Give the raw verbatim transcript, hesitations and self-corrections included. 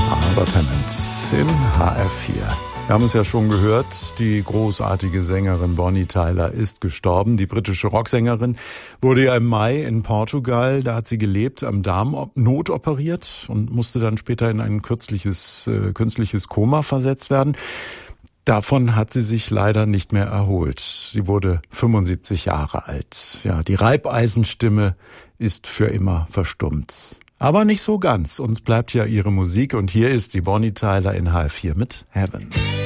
Barbara Tennant im H R vier. Wir haben es ja schon gehört, die großartige Sängerin Bonnie Tyler ist gestorben. Die britische Rocksängerin wurde ja im Mai in Portugal, da hat sie gelebt, am Darm notoperiert und musste dann später in ein kürzliches, äh, künstliches Koma versetzt werden. Davon hat sie sich leider nicht mehr erholt. Sie wurde fünfundsiebzig Jahre alt. Ja, die Reibeisenstimme ist für immer verstummt. Aber nicht so ganz. Uns bleibt ja ihre Musik und hier ist die Bonnie Tyler in H R vier mit Heaven.